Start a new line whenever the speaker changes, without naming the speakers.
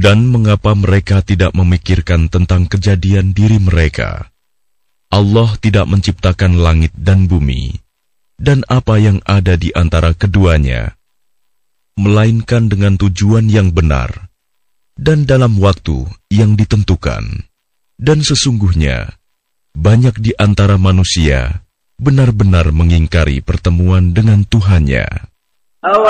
Dan mengapa mereka tidak memikirkan tentang kejadian diri mereka? Allah tidak menciptakan langit dan bumi, dan apa yang ada di antara keduanya, melainkan dengan tujuan yang benar, dan dalam waktu yang ditentukan. Dan sesungguhnya, banyak di antara manusia benar-benar mengingkari pertemuan dengan Tuhannya.